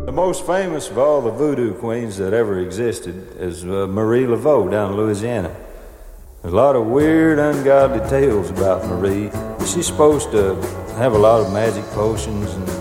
The most famous of all the voodoo queens that ever existed is Marie Laveau down in Louisiana. There's a lot of weird, ungodly tales about Marie. She's supposed to have a lot of magic potions and